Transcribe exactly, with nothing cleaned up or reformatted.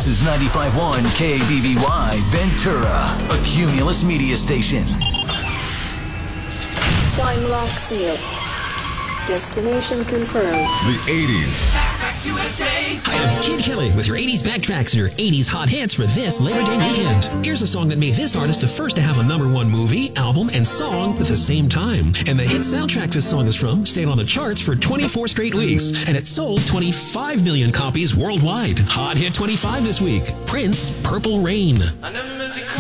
This is ninety-five point one K B B Y Ventura, a Cumulus media station. Time lock seal. Destination confirmed. The eighties. Hi, I'm Kid Kelly with your eighties backtracks and your eighties hot hits for this Labor Day weekend. Here's a song that made this artist the first to have a number one movie, album, and song at the same time. And the hit soundtrack this song is from stayed on the charts for twenty-four straight weeks, and it sold twenty-five million copies worldwide. Hot Hit twenty-five this week. Prince, Purple Rain.